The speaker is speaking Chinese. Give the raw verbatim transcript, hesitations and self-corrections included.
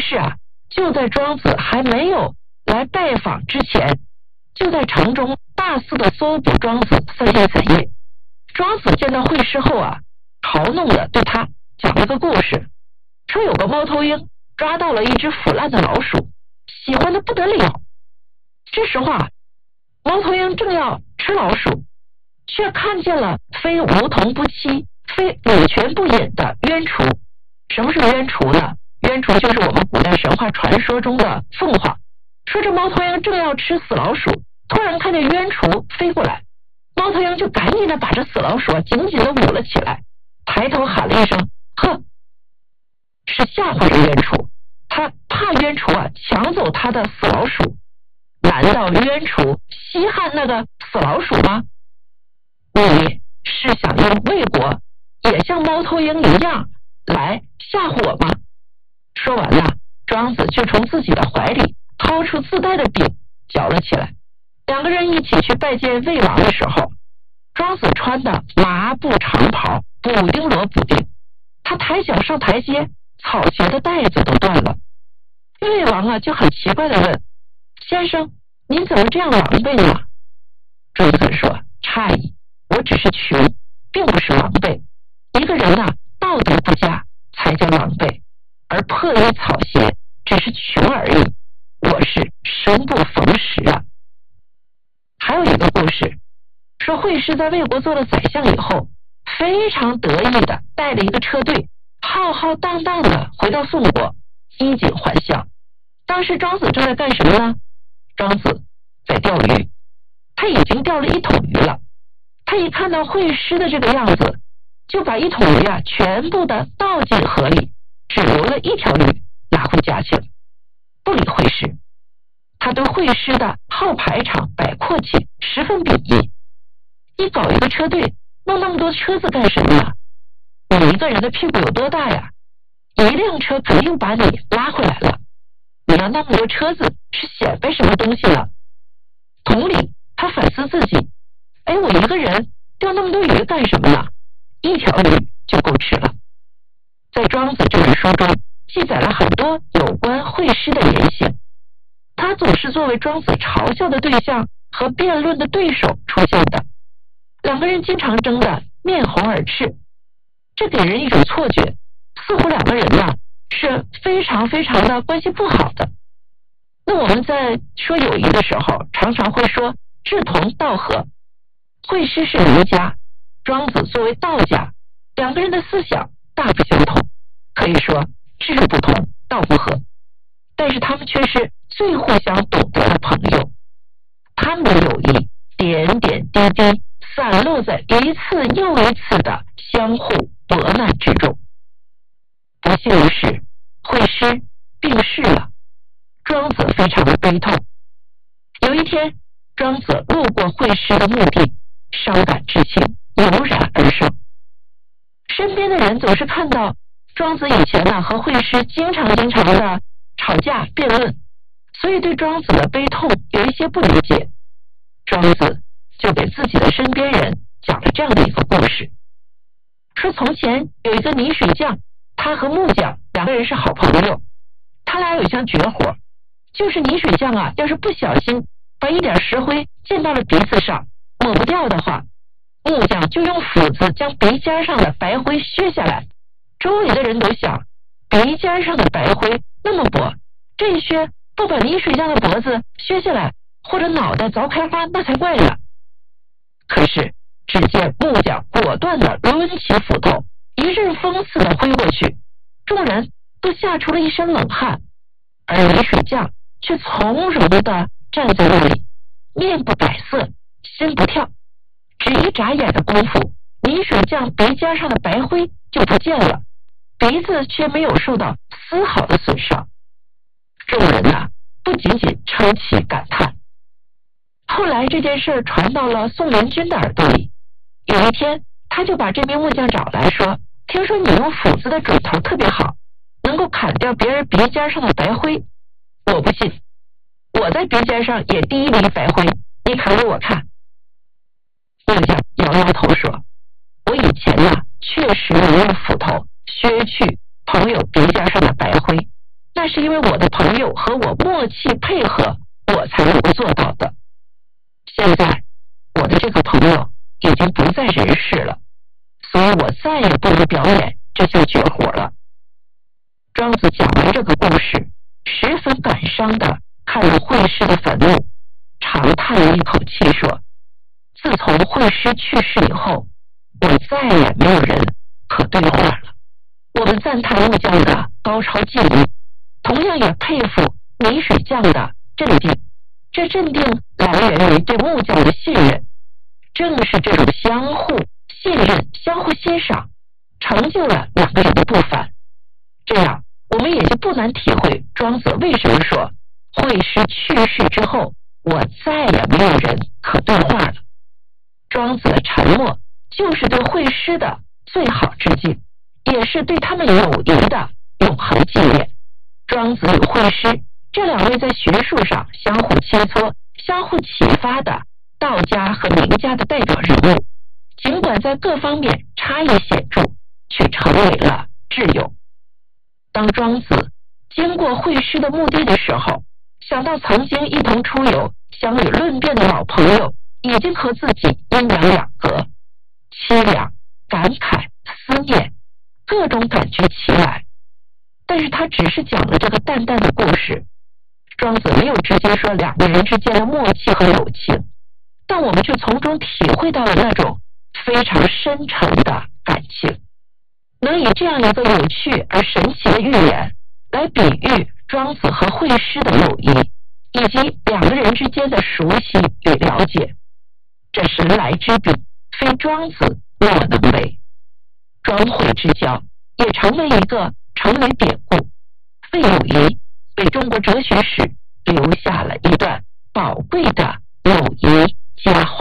是啊，就在庄子还没有来拜访之前，就在城中大肆的搜捕庄子三天三夜。庄子见到会师后啊，嘲弄的对他讲了个故事，说有个猫头鹰抓到了一只腐烂的老鼠，喜欢的不得了。这时候啊，猫头鹰正要吃老鼠，却看见了非梧桐不栖、非乳泉不饮的鸢雏。什么是鸢雏呢？鸢雏就是我们古代神话传说中的凤凰。说这猫头鹰正要吃死老鼠，突然看见鸢雏飞过来，猫头鹰就赶紧的把这死老鼠啊紧紧的捂了起来，抬头喊了一声呵，是吓唬着鸢雏。他怕鸢雏啊抢走他的死老鼠，难道鸢雏稀罕那个死老鼠吗？你是想用魏国也像猫头鹰一样来吓唬我吗？说完了，庄子就从自己的怀里掏出自带的饼嚼了起来。两个人一起去拜见魏王的时候，庄子穿的麻布长袍，补丁罗补丁，他抬脚上台阶，草鞋的带子都断了。魏王啊就很奇怪的问：先生，您怎么这样狼狈呢？庄子说：诧异，我只是穷，并不是狼狈。一个人啊道德不佳才叫狼狈，而破衣草鞋只是穷而已，我是生不逢时啊。还有一个故事说，惠施在魏国做了宰相以后，非常得意的带了一个车队，浩浩荡荡的回到宋国，衣锦还乡。当时庄子正在干什么呢？庄子在钓鱼，他已经钓了一桶鱼了。他一看到惠施的这个样子，就把一桶鱼啊全部的倒进河里，只留了一条鱼拿回家去了，不理惠施。他对惠施的好排场摆阔气十分鄙夷。你搞一个车队，弄那么多车子干什么呀？你一个人的屁股有多大呀？一辆车肯定把你拉回来了，你要那么多车子是显摆什么东西呢？同理，他反思自己，哎，我一个人钓那么多鱼干什么呢？一条鱼就够吃了。在庄子这本书中记载了很多有关惠施的言行，他总是作为庄子嘲笑的对象和辩论的对手出现的，两个人经常争得面红耳赤，这给人一种错觉，似乎两个人呢是非常非常的关系不好的。那我们在说友谊的时候，常常会说志同道合。惠施是儒家，庄子作为道家，两个人的思想大不相同，可以说志不同道不合，但是他们却是最互相懂得的朋友。他们的友谊点点滴滴散落在一次又一次的相互磨难之中。不幸的是，惠施病逝了，庄子非常的悲痛。有一天，庄子路过惠施的墓地，伤感之情油然而生。身边的人总是看到庄子以前呢和惠施经常经常的吵架辩论，所以对庄子的悲痛有一些不理解。庄子就给自己的身边人讲了这样的一个故事，说从前有一个泥水匠，他和木匠两个人是好朋友，他俩有一项绝活，就是泥水匠啊要是不小心把一点石灰溅到了鼻子上，抹不掉的话，木匠就用斧子将鼻尖上的白灰削下来。周围的人都想，鼻尖上的白灰那么薄，这一削不把泥水匠的脖子削下来或者脑袋凿开花那才怪呢。可是只见木匠果断地抡起斧头，一阵风似的挥过去，众人都吓出了一身冷汗，而泥水匠却从容地站在那里，面不改色，心不跳。只一眨眼的功夫，泥水匠鼻尖上的白灰就不见了，鼻子却没有受到丝毫的损伤。众人啊，不仅仅称奇感叹。后来这件事传到了宋元君的耳朵里，有一天他就把这名木匠找来说，听说你用斧子的准头特别好，能够砍掉别人鼻尖上的白灰。我不信，我在鼻尖上也滴一滴白灰，你砍给我看。木匠摇摇头说，我以前啊确实能用斧头削去朋友鼻尖上的白灰，那那是因为我的朋友和我默契配合，我才能够做到的。现在我的这个朋友已经不在人世了，所以我再也不能表演这项绝活了。庄子讲完这个故事，十分感伤地看了惠施的坟墓，长叹了一口气说：自从惠施去世以后，我再也没有人可对话了。我们赞叹木匠的高超技艺，同样也佩服泥水匠的镇定。这镇定来源于对木匠的信任，正是这种相互信任、相互欣赏，成就了两个人的不凡。这样，我们也就不难体会庄子为什么说惠施去世之后，我再也没有人可对话了。庄子的沉默就是对惠施的最好致敬，也是对他们友谊的永恒纪念。庄子与惠施这两位在学术上相互切磋、相互启发的道家和名家的代表人物，尽管在各方面差异显著，却成为了挚友。当庄子经过惠施的墓地的时候，想到曾经一同出游、相与论辩的老朋友已经和自己阴阳两隔，凄凉、感慨、思念，各种感觉齐来。但是他只是讲了这个淡淡的故事，庄子没有直接说两个人之间的默契和友情，但我们却从中体会到了那种非常深沉的感情。能以这样一个有趣而神奇的寓言来比喻庄子和惠施的友谊，以及两个人之间的熟悉与了解，这神来之笔，非庄子莫能为。庄惠之交也成为一个成为典故，为友谊为中国哲学史留下了一段宝贵的友谊佳话。